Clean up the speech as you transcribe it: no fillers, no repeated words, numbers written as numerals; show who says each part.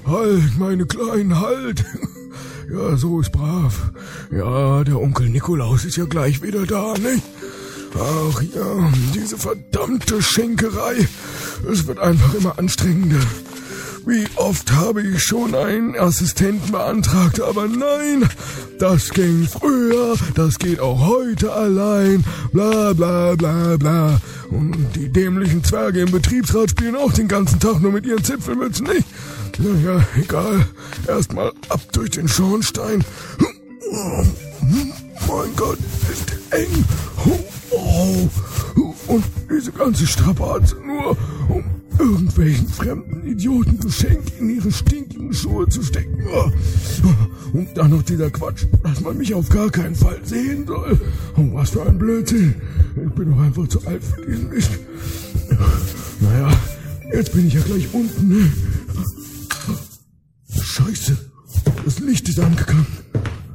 Speaker 1: Halt, meine Kleinen, halt! Ja, so ist brav. Ja, der Onkel Nikolaus ist ja gleich wieder da, nicht? Ach ja, diese verdammte Schenkerei. Es wird einfach immer anstrengender. Wie oft habe ich schon einen Assistenten beantragt, aber nein, das ging früher, das geht auch heute allein, bla bla bla bla. Und die dämlichen Zwerge im Betriebsrat spielen auch den ganzen Tag nur mit ihren Zipfelmützen, nicht? Naja, egal, erstmal ab durch den Schornstein. Oh, mein Gott, ist eng. Oh, und diese ganze Strapaze nur, um irgendwelchen fremden Idioten Geschenk in ihre stinkigen Schuhe zu stecken. Und dann noch dieser Quatsch, dass man mich auf gar keinen Fall sehen soll. Oh, was für ein Blödsinn. Ich bin doch einfach zu alt für diesen Mist. Naja, jetzt bin ich ja gleich unten. Scheiße, das Licht ist angegangen.